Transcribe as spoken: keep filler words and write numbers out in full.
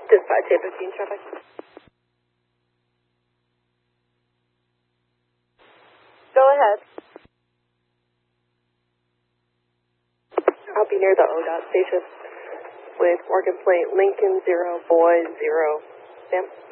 Dispatch eight fifteen traffic. Go ahead. I'll be near the O D O T station with Morgan Plate Lincoln zero boy zero. Sam?